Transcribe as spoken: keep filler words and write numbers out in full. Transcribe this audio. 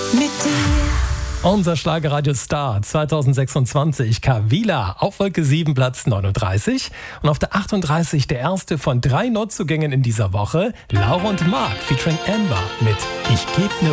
Mit dir. Unser Schlagerradio-Star zwanzig sechsundzwanzig, Kavila, auf Wolke sieben, Platz neununddreißig. Und auf der achtunddreißig der erste von drei Neuzugängen in dieser Woche, Laura und Mark featuring Amber mit Ich geb ne